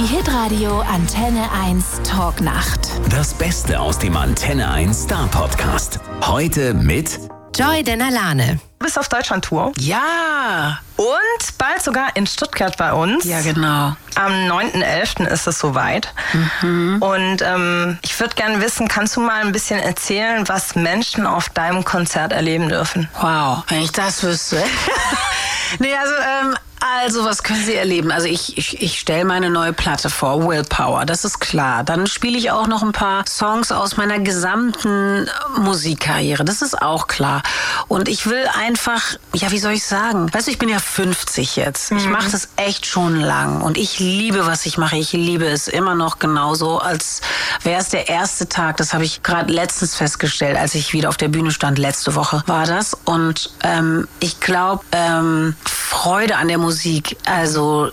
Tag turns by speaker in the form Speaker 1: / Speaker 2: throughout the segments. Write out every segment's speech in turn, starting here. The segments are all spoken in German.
Speaker 1: Die Hitradio Antenne 1 Talknacht.
Speaker 2: Das Beste aus dem Antenne 1 Star Podcast. Heute mit
Speaker 3: Joy Denalane.
Speaker 4: Du bist auf Deutschland-Tour.
Speaker 5: Ja.
Speaker 4: Und bald sogar in Stuttgart bei uns.
Speaker 5: Ja, genau.
Speaker 4: Am 9.11. ist es soweit. Und ich würde gerne wissen, kannst du mal ein bisschen erzählen, was Menschen auf deinem Konzert erleben dürfen?
Speaker 5: Wow, wenn ich das wüsste. Nee, also was können Sie erleben? Also ich stelle meine neue Platte vor, Willpower, das ist klar. Dann spiele ich auch noch ein paar Songs aus meiner gesamten Musikkarriere, das ist auch klar. Und ich will einfach, ja, wie soll ich sagen? Weißt du, ich bin ja 50 jetzt. Ich mache das echt schon lang und ich liebe, was ich mache. Ich liebe es immer noch genauso, als wäre es der erste Tag. Das habe ich gerade letztens festgestellt, als ich wieder auf der Bühne stand. Letzte Woche war das. Und ich glaube, Freude an der Musik, also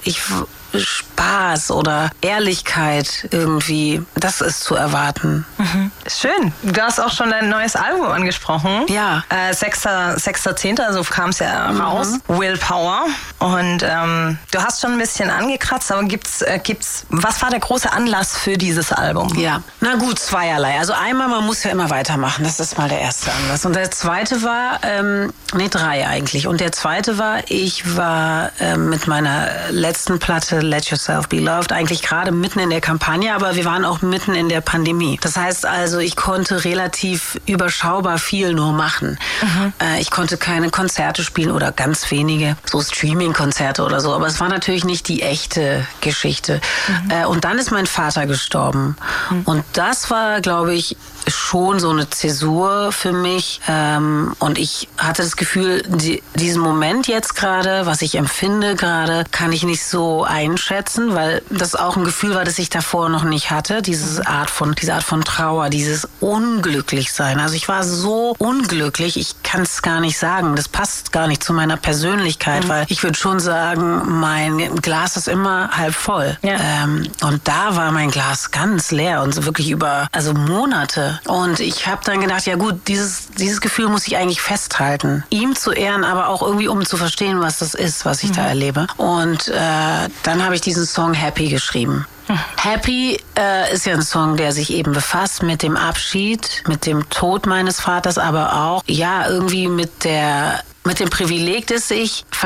Speaker 5: Spaß oder Ehrlichkeit irgendwie, das ist zu erwarten.
Speaker 4: Schön. Du hast auch schon dein neues Album angesprochen.
Speaker 5: Ja.
Speaker 4: 6.10., so kam es ja raus. Willpower. Und du hast schon ein bisschen angekratzt, aber gibt's, was war der große Anlass für dieses Album?
Speaker 5: Ja, na gut, zweierlei. Also einmal, man muss ja immer weitermachen. Das ist mal der erste Anlass. Und der zweite war, drei eigentlich. Und der zweite war, ich war mit meiner letzten Platte Let Yourself Be Loved eigentlich gerade mitten in der Kampagne, aber wir waren auch mitten in der Pandemie. Das heißt also, ich konnte relativ überschaubar viel nur machen. Ich konnte keine Konzerte spielen oder ganz wenige, so Streaming-Konzerte oder so, aber es war natürlich nicht die echte Geschichte. Und dann ist mein Vater gestorben. Und das war, glaube ich, schon so eine Zäsur für mich. Und ich hatte das Gefühl, diesen Moment jetzt gerade, was ich empfinde gerade, kann ich nicht so einschätzen, weil das auch ein Gefühl war, das ich davor noch nicht hatte. Diese Art von Trauer, dieses Unglücklichsein. Also ich war so unglücklich, ich kann es gar nicht sagen. Das passt gar nicht zu meiner Persönlichkeit, weil ich würde schon sagen, mein Glas ist immer halb voll.
Speaker 4: Ja.
Speaker 5: Und da war mein Glas ganz leer und so wirklich über Monate. Und ich habe dann gedacht, ja gut, dieses Gefühl muss ich eigentlich festhalten. Ihm zu ehren, aber auch irgendwie, um zu verstehen, was das ist, was ich da erlebe. Und dann habe ich diesen Song Happy geschrieben. Happy ist ja ein Song, der sich eben befasst mit dem Abschied, mit dem Tod meines Vaters, aber auch ja irgendwie mit dem Privileg, das ich